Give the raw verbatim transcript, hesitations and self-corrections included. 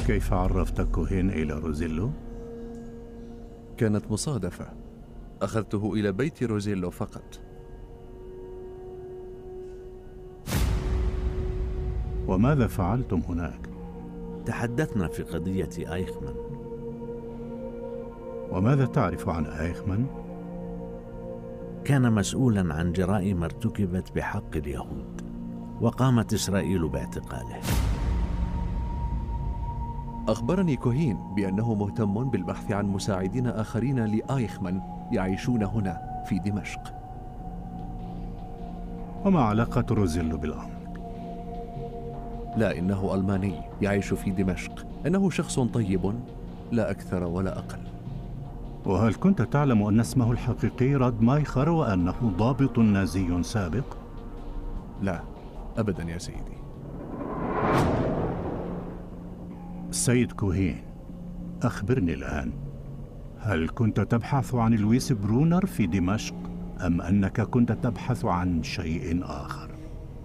كيف عرفت كوهين إلى روزيلو؟ كانت مصادفة. أخذته إلى بيت روزيلو فقط. وماذا فعلتم هناك؟ تحدثنا في قضية آيخمان. وماذا تعرف عن آيخمان؟ كان مسؤولا عن جرائم ارتكبت بحق اليهود، وقامت إسرائيل باعتقاله. أخبرني كوهين بأنه مهتم بالبحث عن مساعدين آخرين لآيخمان يعيشون هنا في دمشق. وما علاقة روزيلو بالأمر؟ لا، إنه ألماني يعيش في دمشق. إنه شخص طيب، لا أكثر ولا أقل. وهل كنت تعلم أن اسمه الحقيقي رادمايخر وأنه ضابط نازي سابق؟ لا، أبدا يا سيدي. سيد كوهين، أخبرني الآن، هل كنت تبحث عن لويس برونر في دمشق أم أنك كنت تبحث عن شيء آخر؟